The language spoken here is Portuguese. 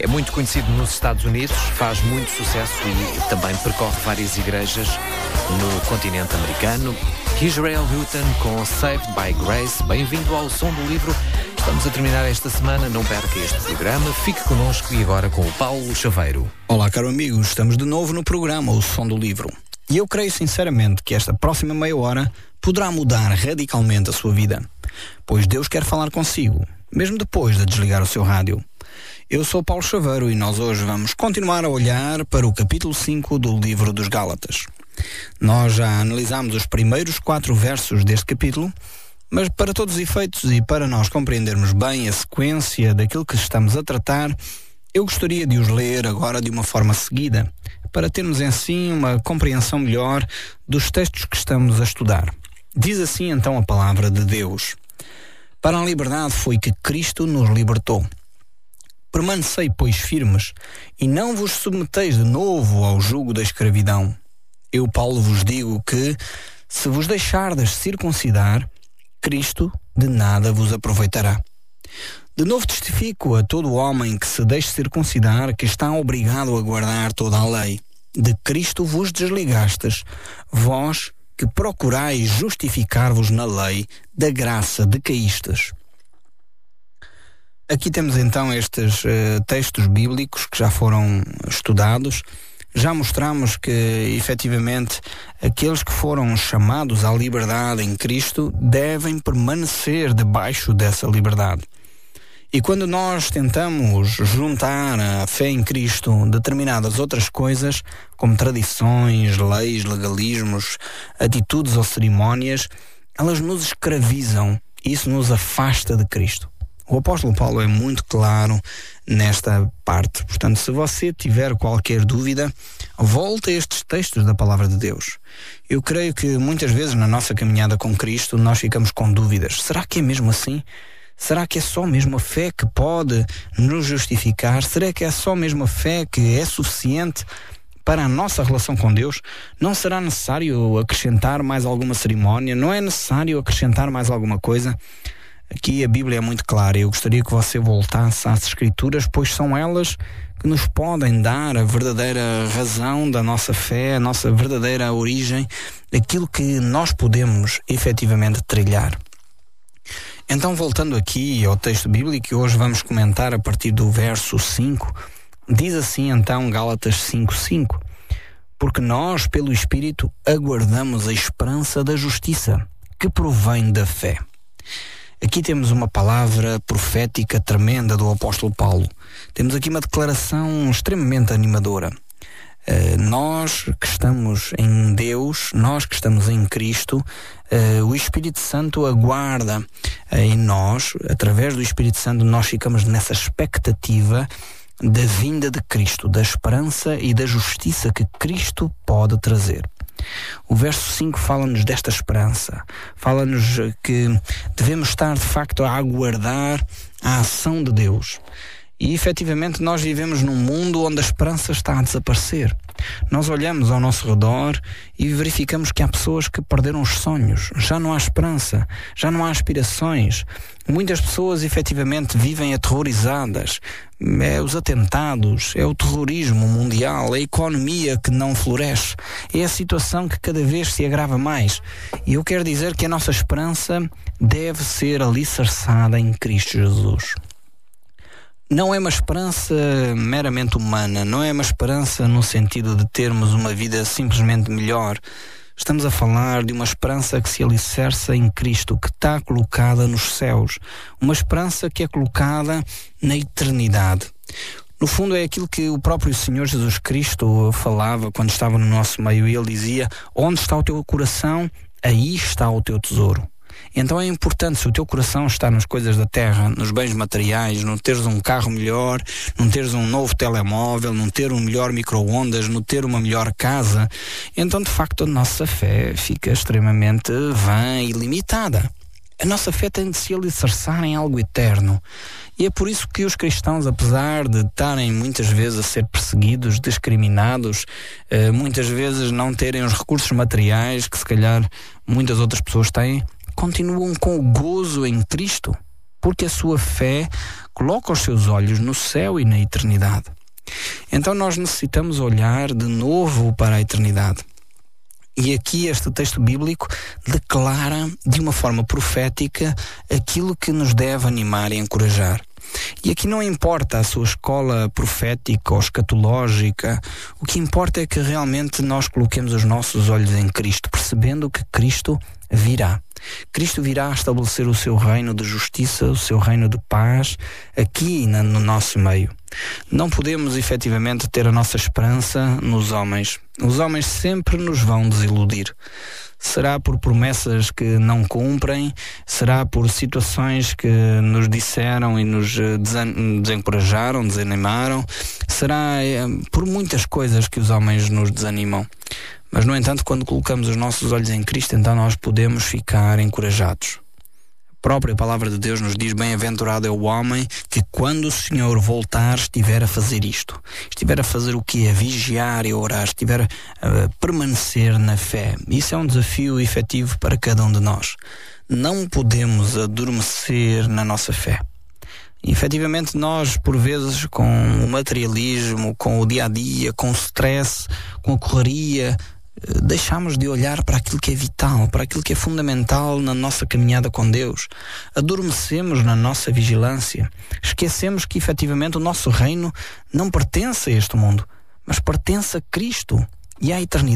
É muito conhecido nos Estados Unidos, faz muito sucesso e também percorre várias igrejas no continente americano. Israel Houghton com Saved by Grace. Bem-vindo ao Som do Livro. Estamos a terminar esta semana, não perca este programa. Fique connosco e agora com o Paulo Chaveiro. Olá, caro amigo, estamos de novo no programa O Som do Livro. E eu creio sinceramente que esta próxima meia hora poderá mudar radicalmente a sua vida, pois Deus quer falar consigo, mesmo depois de desligar o seu rádio. Eu sou Paulo Chaveiro e nós hoje vamos continuar a olhar para o capítulo 5 do livro dos Gálatas. Nós já analisámos os primeiros 4 versos deste capítulo, mas para todos os efeitos e para nós compreendermos bem a sequência daquilo que estamos a tratar, eu gostaria de os ler agora de uma forma seguida, para termos assim uma compreensão melhor dos textos que estamos a estudar. Diz assim então a palavra de Deus: Para a liberdade foi que Cristo nos libertou. Permanecei, pois, firmes, e não vos submeteis de novo ao jugo da escravidão. Eu, Paulo, vos digo que, se vos deixardes circuncidar, Cristo de nada vos aproveitará. De novo testifico a todo homem que se deixe circuncidar que está obrigado a guardar toda a lei. De Cristo vos desligastes, vós que procurais justificar-vos na lei, da graça decaístes. Aqui temos então estes textos bíblicos que já foram estudados. Já mostramos que, efetivamente, aqueles que foram chamados à liberdade em Cristo devem permanecer debaixo dessa liberdade. E quando nós tentamos juntar à fé em Cristo determinadas outras coisas, como tradições, leis, legalismos, atitudes ou cerimónias, elas nos escravizam e isso nos afasta de Cristo. O apóstolo Paulo é muito claro nesta parte. Portanto, se você tiver qualquer dúvida, volte a estes textos da palavra de Deus. Eu creio que muitas vezes na nossa caminhada com Cristo nós ficamos com dúvidas. Será que é mesmo assim? Será que é só mesmo a fé que pode nos justificar? Será que é só mesmo a fé que é suficiente para a nossa relação com Deus? Não será necessário acrescentar mais alguma cerimónia? Não é necessário acrescentar mais alguma coisa? Aqui a Bíblia é muito clara. Eu gostaria que você voltasse às Escrituras, pois são elas que nos podem dar a verdadeira razão da nossa fé, a nossa verdadeira origem, aquilo que nós podemos efetivamente trilhar. Então, voltando aqui ao texto bíblico, que hoje vamos comentar a partir do verso 5, diz assim então Gálatas 5:5: Porque nós, pelo Espírito, aguardamos a esperança da justiça, que provém da fé. Aqui temos uma palavra profética tremenda do apóstolo Paulo. Temos aqui uma declaração extremamente animadora. Nós que estamos em Deus, nós que estamos em Cristo, o Espírito Santo aguarda em nós. Através do Espírito Santo nós ficamos nessa expectativa da vinda de Cristo, da esperança e da justiça que Cristo pode trazer. O verso 5 fala-nos desta esperança, fala-nos que devemos estar de facto a aguardar a ação de Deus. E efetivamente nós vivemos num mundo onde a esperança está a desaparecer. Nós olhamos ao nosso redor e verificamos que há pessoas que perderam os sonhos. Já não há esperança, já não há aspirações. Muitas pessoas efetivamente vivem aterrorizadas. É os atentados, é o terrorismo mundial, é a economia que não floresce. É a situação que cada vez se agrava mais. E eu quero dizer que a nossa esperança deve ser alicerçada em Cristo Jesus. Não é uma esperança meramente humana, não é uma esperança no sentido de termos uma vida simplesmente melhor. Estamos a falar de uma esperança que se alicerça em Cristo, que está colocada nos céus. Uma esperança que é colocada na eternidade. No fundo é aquilo que o próprio Senhor Jesus Cristo falava quando estava no nosso meio. Ele dizia: onde está o teu coração, aí está o teu tesouro. Então é importante, se o teu coração está nas coisas da terra, nos bens materiais, não teres um carro melhor, não teres um novo telemóvel, não ter um melhor micro-ondas, não ter uma melhor casa, então de facto a nossa fé fica extremamente vã e limitada. A nossa fé tem de se alicerçar em algo eterno. E é por isso que os cristãos, apesar de estarem muitas vezes a ser perseguidos, discriminados, muitas vezes não terem os recursos materiais que se calhar muitas outras pessoas têm, continuam com o gozo em Cristo, porque a sua fé coloca os seus olhos no céu e na eternidade. Então nós necessitamos olhar de novo para a eternidade. E aqui este texto bíblico declara de uma forma profética aquilo que nos deve animar e encorajar. E aqui não importa a sua escola profética ou escatológica, o que importa é que realmente nós coloquemos os nossos olhos em Cristo, percebendo que Cristo virá. Cristo virá estabelecer o seu reino de justiça, o seu reino de paz, aqui no nosso meio. Não podemos efetivamente ter a nossa esperança nos homens. Os homens sempre nos vão desiludir. Será por promessas que não cumprem, será por situações que nos disseram e nos desencorajaram, desanimaram, será por muitas coisas que os homens nos desanimam. Mas, no entanto, quando colocamos os nossos olhos em Cristo, então nós podemos ficar encorajados. A própria palavra de Deus nos diz: bem-aventurado é o homem que, quando o Senhor voltar, estiver a fazer isto. Estiver a fazer o quê? A vigiar e a orar, estiver a permanecer na fé. Isso é um desafio efetivo para cada um de nós. Não podemos adormecer na nossa fé. E, efetivamente, nós, por vezes, com o materialismo, com o dia-a-dia, com o stress, com a correria, deixamos de olhar para aquilo que é vital, para aquilo que é fundamental na nossa caminhada com Deus. Adormecemos na nossa vigilância. Esquecemos que, efetivamente, o nosso reino não pertence a este mundo, mas pertence a Cristo e à eternidade.